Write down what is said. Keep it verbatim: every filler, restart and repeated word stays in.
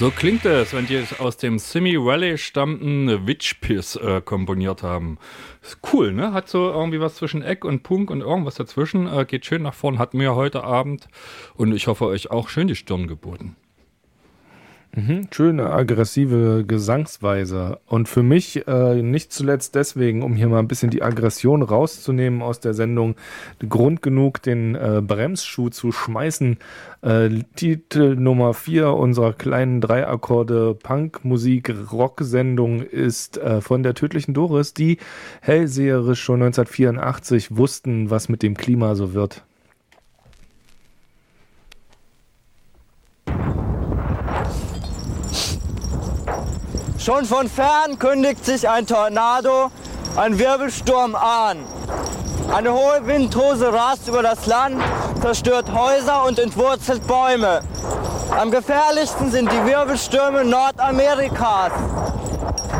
So klingt es, wenn die es aus dem Simi Valley stammenden Witch Piss äh, komponiert haben. Ist cool, ne? Hat so irgendwie was zwischen Eck und Punk und irgendwas dazwischen. Äh, geht schön nach vorn, hat mir heute Abend und ich hoffe euch auch schön die Stirn geboten. Mhm, schöne, aggressive Gesangsweise. Und für mich äh, nicht zuletzt deswegen, um hier mal ein bisschen die Aggression rauszunehmen aus der Sendung, Grund genug, den äh, Bremsschuh zu schmeißen. Äh, Titel Nummer vier unserer kleinen Drei-Akkorde-Punk-Musik-Rock-Sendung ist äh, von der Tödlichen Doris, die hellseherisch schon neunzehnhundertvierundachtzig wussten, was mit dem Klima so wird. Schon von fern kündigt sich ein Tornado, ein Wirbelsturm an. Eine hohe Windhose rast über das Land, zerstört Häuser und entwurzelt Bäume. Am gefährlichsten sind die Wirbelstürme Nordamerikas.